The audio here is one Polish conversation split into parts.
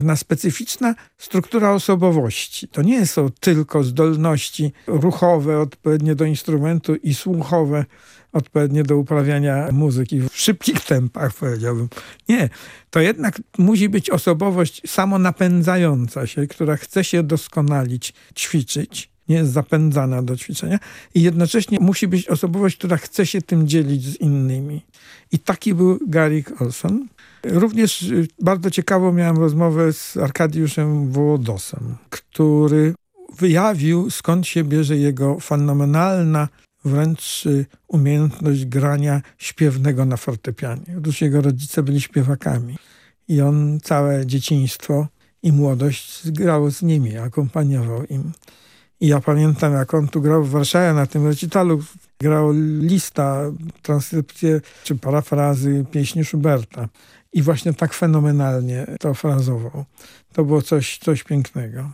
pewna specyficzna struktura osobowości. To nie są tylko zdolności ruchowe odpowiednie do instrumentu i słuchowe odpowiednie do uprawiania muzyki w szybkich tempach, powiedziałbym. Nie, to jednak musi być osobowość samonapędzająca się, która chce się doskonalić, ćwiczyć, nie jest zapędzana do ćwiczenia i jednocześnie musi być osobowość, która chce się tym dzielić z innymi. I taki był Garrick Ohlson. Również bardzo ciekawą miałem rozmowę z Arkadiuszem Wołodosem, który wyjawił, skąd się bierze jego fenomenalna wręcz umiejętność grania śpiewnego na fortepianie. Otóż jego rodzice byli śpiewakami i on całe dzieciństwo i młodość grał z nimi, akompaniował im. I ja pamiętam, jak on tu grał w Warszawie na tym recitalu, grał Lista, transkrypcję czy parafrazy pieśni Schuberta. I właśnie tak fenomenalnie to frazował. To było coś pięknego.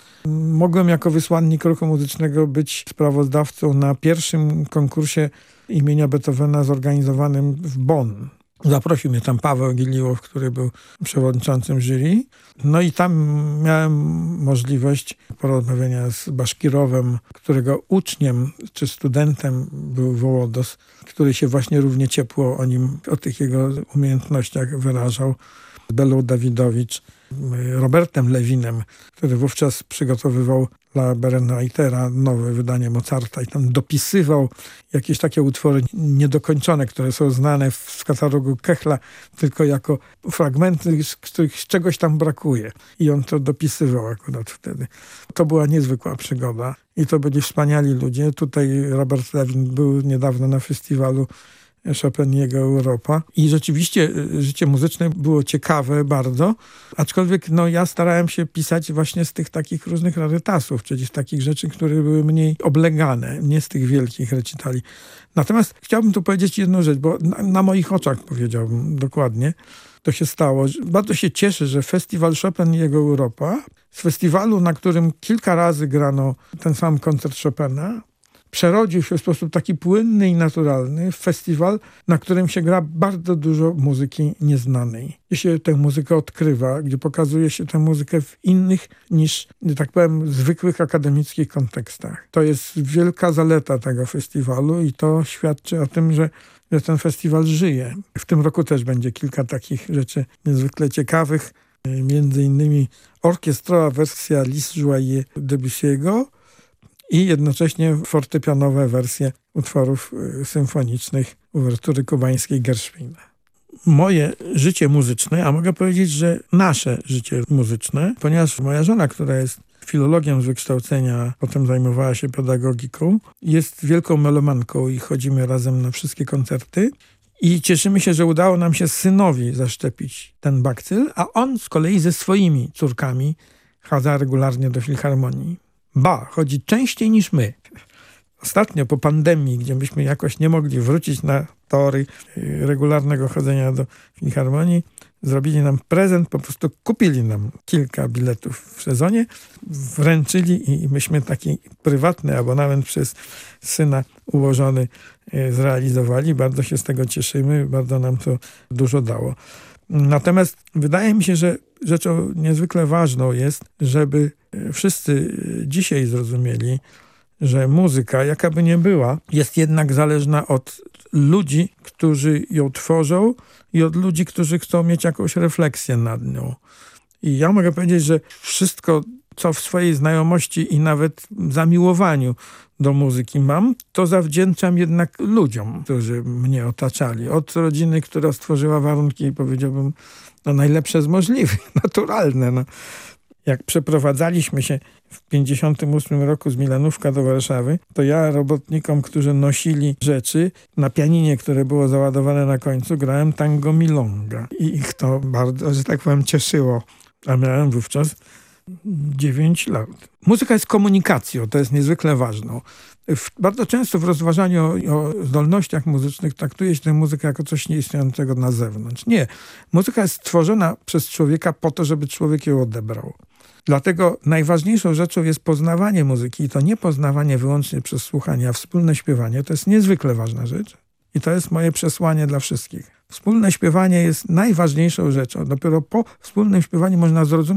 Mogłem jako wysłannik ruchu muzycznego być sprawozdawcą na pierwszym konkursie imienia Beethovena zorganizowanym w Bonn. Zaprosił mnie tam Paweł Giliłow, który był przewodniczącym jury. No i tam miałem możliwość porozmawiania z Baszkirowem, którego uczniem czy studentem był Wołodos, który się właśnie równie ciepło o tych jego umiejętnościach wyrażał. Belą Dawidowicz, Robertem Lewinem, który wówczas przygotowywał dla Berenreitera nowe wydanie Mozarta i tam dopisywał jakieś takie utwory niedokończone, które są znane z katalogu Kechla tylko jako fragmenty, z których czegoś tam brakuje. I on to dopisywał akurat wtedy. To była niezwykła przygoda i to byli wspaniali ludzie. Tutaj Robert Lewin był niedawno na festiwalu Chopin i jego Europa. I rzeczywiście życie muzyczne było ciekawe bardzo, aczkolwiek ja starałem się pisać właśnie z tych takich różnych rarytasów, czyli z takich rzeczy, które były mniej oblegane, nie z tych wielkich recitali. Natomiast chciałbym tu powiedzieć jedną rzecz, bo na moich oczach powiedziałbym dokładnie, to się stało. Bardzo się cieszę, że festiwal Chopin i jego Europa, z festiwalu, na którym kilka razy grano ten sam koncert Chopina, przerodził się w sposób taki płynny i naturalny w festiwal, na którym się gra bardzo dużo muzyki nieznanej. Gdzie się tę muzykę odkrywa, gdzie pokazuje się tę muzykę w innych niż, że tak powiem, zwykłych akademickich kontekstach. To jest wielka zaleta tego festiwalu i to świadczy o tym, że ten festiwal żyje. W tym roku też będzie kilka takich rzeczy niezwykle ciekawych. Między innymi orkiestrowa wersja Lis Joyeux Debussy'ego, i jednocześnie fortepianowe wersje utworów symfonicznych uwertury kubańskiej Gershwina. Moje życie muzyczne, a mogę powiedzieć, że nasze życie muzyczne, ponieważ moja żona, która jest filologiem z wykształcenia, potem zajmowała się pedagogiką, jest wielką melomanką i chodzimy razem na wszystkie koncerty. I cieszymy się, że udało nam się synowi zaszczepić ten bakcyl, a on z kolei ze swoimi córkami chadza regularnie do filharmonii. Chodzi częściej niż my. Ostatnio po pandemii, gdzie myśmy jakoś nie mogli wrócić na tory regularnego chodzenia do filharmonii, zrobili nam prezent, po prostu kupili nam kilka biletów w sezonie, wręczyli i myśmy taki prywatny abonament przez syna ułożony zrealizowali. Bardzo się z tego cieszymy, bardzo nam to dużo dało. Natomiast wydaje mi się, że rzeczą niezwykle ważną jest, żeby wszyscy dzisiaj zrozumieli, że muzyka, jaka by nie była, jest jednak zależna od ludzi, którzy ją tworzą i od ludzi, którzy chcą mieć jakąś refleksję nad nią. I ja mogę powiedzieć, że wszystko, co w swojej znajomości i nawet zamiłowaniu do muzyki mam, to zawdzięczam jednak ludziom, którzy mnie otaczali. Od rodziny, która stworzyła warunki, powiedziałbym, najlepsze z możliwych, naturalne. Jak przeprowadzaliśmy się w 1958 roku z Milanówka do Warszawy, to ja robotnikom, którzy nosili rzeczy, na pianinie, które było załadowane na końcu, grałem tango milonga. I ich to bardzo, że tak powiem, cieszyło. A miałem wówczas 9 lat. Muzyka jest komunikacją, to jest niezwykle ważną. Bardzo często w rozważaniu o zdolnościach muzycznych traktuje się tę muzykę jako coś nieistniejącego na zewnątrz. Nie. Muzyka jest stworzona przez człowieka po to, żeby człowiek ją odebrał. Dlatego najważniejszą rzeczą jest poznawanie muzyki i to nie poznawanie wyłącznie przez słuchanie, a wspólne śpiewanie. To jest niezwykle ważna rzecz i to jest moje przesłanie dla wszystkich. Wspólne śpiewanie jest najważniejszą rzeczą. Dopiero po wspólnym śpiewaniu można zrozumieć,